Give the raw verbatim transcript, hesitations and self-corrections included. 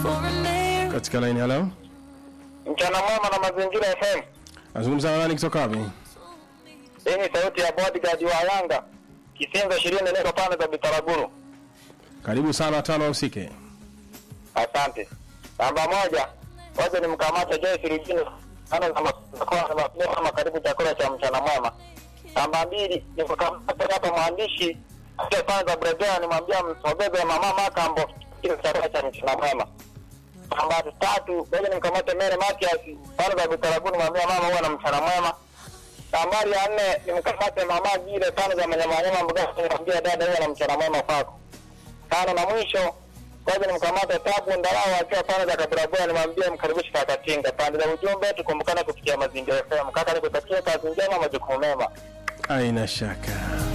Katika line, hello. Mchana mwema na Mazingira F M. Azungumza na nani kutoka wapi? Hii ni sauti ya bodyguard wa Yanga. Kisenga ishirini neno pande za Bitaraguru. Karibu sana tano usike. Asante. Namba moja, waje nimkamata Joyce Rugino. Ana kama kwa kama karibu chakula cha mchana mwema. Namba mbili, nimkamata hapa mwandishi hata kwanza Brazil nimwambia msobebe mama Makambo kile chakula cha mchana mwema. Namba tatu, waje nimkamata Mere Matias pande za Bitaraguru nimwambia mama huwa na mchana mwema. Nambari ya nne nimkamata mama Gile pande za Manyama Nyama Mbugani nimwambia dada huwa na mchana mwema kwako. Tano na mwisho, kwaje nimkamata Tabu Ndalawa akiwa pande za Kaburabura nimwambie mkaribishe kaka Tinga. Pande za ujumbe tukumbukane kufikia Mazingira F M. Kaka nikutakia kazi njema, majukumu mema. Haina shaka.